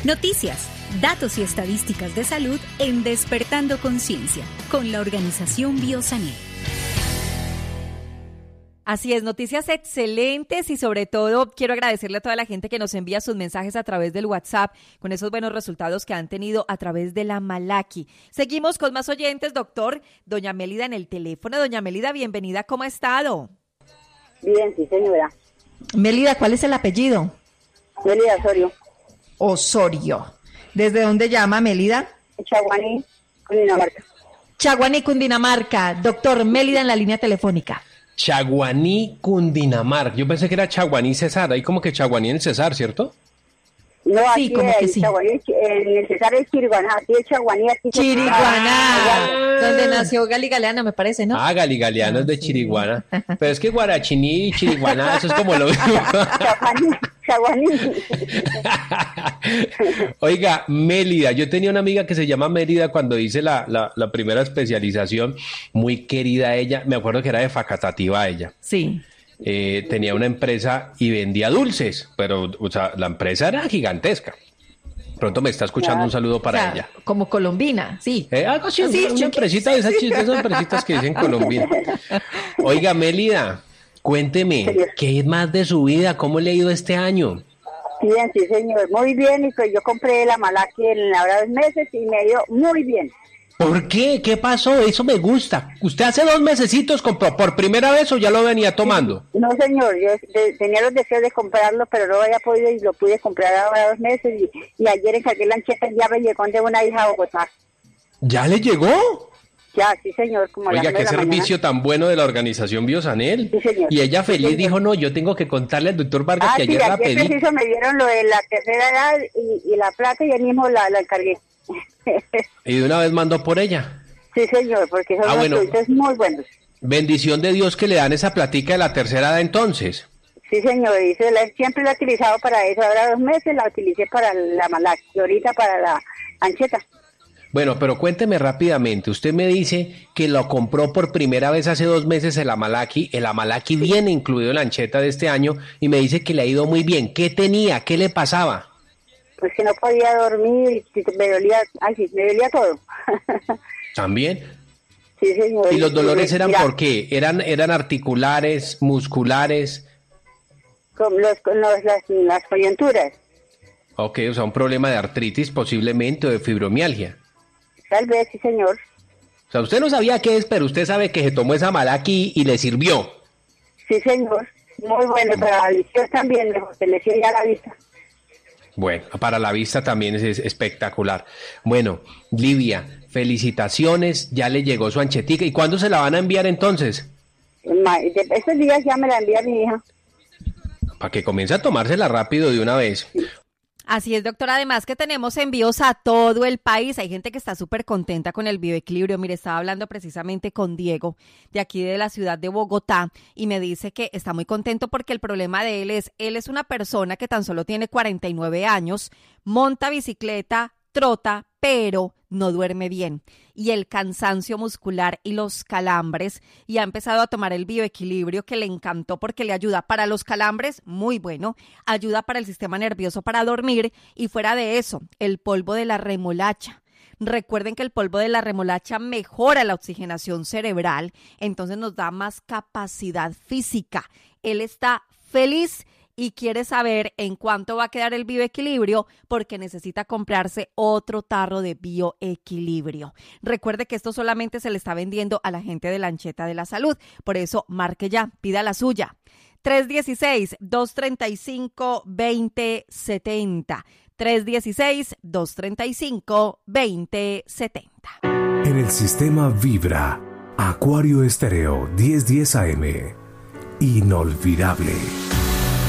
Noticias, datos y estadísticas de salud en Despertando Conciencia, con la organización Biosanel. Así es, noticias excelentes y sobre todo quiero agradecerle a toda la gente que nos envía sus mensajes a través del WhatsApp con esos buenos resultados que han tenido a través de la Malaki. Seguimos con más oyentes, doctor. Doña Mélida en el teléfono. Doña Mélida, bienvenida, ¿cómo ha estado? Bien, sí, señora. Mélida, ¿cuál es el apellido? Mélida Osorio. Osorio. ¿Desde dónde llama, Mélida? Chaguaní, Cundinamarca. Chaguaní, Cundinamarca. Doctor, Mélida en la línea telefónica. Chaguaní, Cundinamarca. Yo pensé que era Chaguaní Cesar. Hay como que Chaguaní en Cesar, ¿cierto? No, Sí, aquí como que sí. Chaguaní, en el Cesar es Chiriguaná, aquí es Chaguaní. Aquí Chiriguaná, donde nació Gali Galeano, me parece, ¿no? Gali Galeano es de Chiriguaná. Pero es que Guarachiní y Chiriguaná, eso es como lo mismo. Chaguaní. Oiga, Mélida, yo tenía una amiga que se llama Mélida cuando hice la primera especialización, muy querida ella, me acuerdo que era de Facatativá ella. Sí. Tenía una empresa y vendía dulces, pero o sea, la empresa era gigantesca. Pronto me está escuchando, un saludo para ella. Como Colombina, sí. Algo así, una empresita de esas empresitas que dicen Colombina. Oiga, Mélida, cuénteme, ¿qué es más de su vida? ¿Cómo le ha ido este año? Bien, sí, señor, muy bien. Y pues yo compré la Malaki en ahora 2 meses y me dio muy bien. ¿Por qué? ¿Qué pasó? Eso me gusta. ¿Usted hace 2 mesecitos compró por primera vez o ya lo venía tomando? No, señor, yo tenía los deseos de comprarlo, pero no había podido y lo pude comprar ahora 2 meses. Y ayer encargué la ancheta y ya me llegó de una hija a Bogotá. ¿Ya le llegó? Ya, sí, señor. Como Oiga, qué servicio tan bueno de la organización Biosanel. Sí, señor. Y ella feliz sí, dijo, no, yo tengo que contarle al doctor Vargas que ayer la pedí. Sí, preciso me dieron lo de la tercera edad y la plata y yo mismo la encargué. Y de una vez mandó por ella. Sí, señor, porque son productos muy buenos. Bendición de Dios que le dan esa platica de la tercera edad entonces. Sí, señor, siempre la he utilizado para eso. Ahora 2 meses la utilicé para la Malaki y ahorita para la ancheta. Bueno, pero cuénteme rápidamente. Usted me dice que lo compró por primera vez hace 2 meses el Amalaki. El Amalaki viene incluido en la ancheta de este año y me dice que le ha ido muy bien. ¿Qué tenía? ¿Qué le pasaba? Pues que no podía dormir, me dolía todo. ¿También? Sí, señor. ¿Y los dolores eran por qué? ¿Eran articulares, musculares? Con las coyunturas. Ok, o sea, un problema de artritis posiblemente o de fibromialgia. Tal vez, sí, señor. O sea, usted no sabía qué es, pero usted sabe que se tomó esa Malaki y le sirvió. Sí, señor. Muy bueno, para la visión también, me fortaleció ya la vista. Bueno, para la vista también es espectacular. Bueno, Livia, felicitaciones, ya le llegó su anchetica. ¿Y cuándo se la van a enviar entonces? Estos días ya me la envía mi hija. Para que comience a tomársela rápido de una vez. Así es, doctora. Además que tenemos envíos a todo el país. Hay gente que está súper contenta con el bioequilibrio. Mire, estaba hablando precisamente con Diego de aquí de la ciudad de Bogotá y me dice que está muy contento porque el problema de él es una persona que tan solo tiene 49 años, monta bicicleta, trota, pero no duerme bien. Y el cansancio muscular y los calambres, y ha empezado a tomar el bioequilibrio que le encantó porque le ayuda para los calambres, muy bueno, ayuda para el sistema nervioso para dormir y fuera de eso, el polvo de la remolacha. Recuerden que el polvo de la remolacha mejora la oxigenación cerebral, entonces nos da más capacidad física. Él está feliz y quiere saber en cuánto va a quedar el bioequilibrio porque necesita comprarse otro tarro de bioequilibrio. Recuerde que esto solamente se le está vendiendo a la gente de la Ancheta de la Salud. Por eso, marque ya, pida la suya. 316-235-2070. 316-235-2070. En el sistema Vibra, Acuario Estéreo 1010 AM. Inolvidable.